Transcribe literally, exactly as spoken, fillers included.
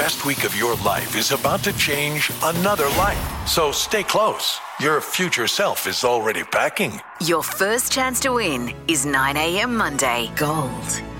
best week of your life is about to change another life. So stay close. Your future self is already packing. Your first chance to win is nine a.m. Monday. Gold